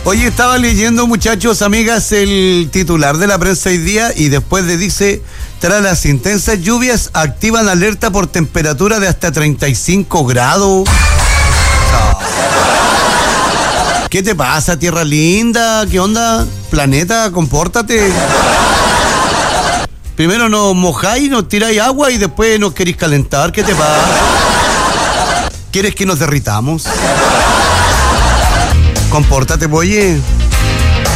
Oye, estaba leyendo, muchachos, amigas, el titular de la prensa hoy día y después dice, tras las intensas lluvias activan alerta por temperatura de hasta 35 grados. ¿Qué te pasa, tierra linda? ¿Qué onda? Planeta, compórtate. Primero nos mojáis, nos tiráis agua y después nos queréis calentar. ¿Qué te pasa? ¿Quieres que nos derritamos? Compórtate, oye.